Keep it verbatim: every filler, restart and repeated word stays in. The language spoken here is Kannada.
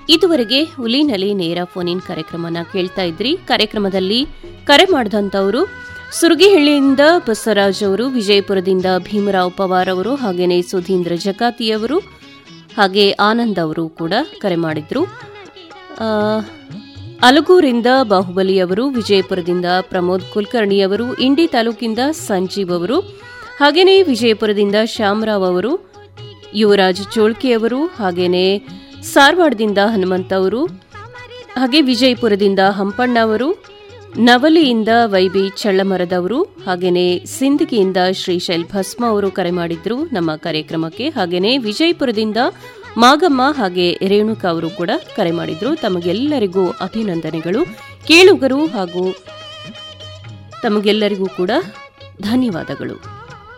ಇದುವರೆಗೆ ಹುಲಿನಲಿ ನೇರ ಫೋನ್ ಇನ್ ಕಾರ್ಯಕ್ರಮನ ಕೇಳ್ತಾ ಇದ್ರಿ. ಕಾರ್ಯಕ್ರಮದಲ್ಲಿ ಕರೆ ಮಾಡಿದಂಥವರು ಸುರಗಿಹಳ್ಳಿಯಿಂದ ಬಸವರಾಜ್ ಅವರು, ವಿಜಯಪುರದಿಂದ ಭೀಮರಾವ್ ಪವಾರ್ ಅವರು, ಹಾಗೇನೆ ಸುಧೀಂದ್ರ ಜಕಾತಿಯವರು, ಹಾಗೆ ಆನಂದ್ ಅವರು ಕೂಡ ಕರೆ ಮಾಡಿದ್ರು. ಅಲಗೂರಿಂದ ಬಾಹುಬಲಿ ಅವರು, ವಿಜಯಪುರದಿಂದ ಪ್ರಮೋದ್ ಕುಲಕರ್ಣಿ ಅವರು, ಇಂಡಿ ತಾಲೂಕಿಂದ ಸಂಜೀವ್ ಅವರು, ಹಾಗೇನೆ ವಿಜಯಪುರದಿಂದ ಶ್ಯಾಮರಾವ್ ಅವರು, ಯುವರಾಜ್ ಚೋಳ್ಕೆ ಅವರು, ಹಾಗೇನೆ ಸಾರವಾಡದಿಂದ ಹನುಮಂತ ಅವರು, ಹಾಗೆ ವಿಜಯಪುರದಿಂದ ಹಂಪಣ್ಣ ಅವರು, ನವಲಿಯಿಂದ ವೈಬಿ ಚಳ್ಳಮರದವರು, ಹಾಗೇನೆ ಸಿಂದಗಿಯಿಂದ ಶ್ರೀಶೈಲ್ ಭಸ್ಮ ಅವರು ಕರೆ ಮಾಡಿದ್ರು ನಮ್ಮ ಕಾರ್ಯಕ್ರಮಕ್ಕೆ. ಹಾಗೇನೆ ವಿಜಯಪುರದಿಂದ ಮಾಗಮ್ಮ ಹಾಗೆ ರೇಣುಕಾ ಅವರು ಕೂಡ ಕರೆ ಮಾಡಿದ್ರು. ತಮಗೆಲ್ಲರಿಗೂ ಅಭಿನಂದನೆಗಳು. ಕೇಳುಗರು ಹಾಗೂ ತಮಗೆಲ್ಲರಿಗೂ ಕೂಡ ಧನ್ಯವಾದಗಳು.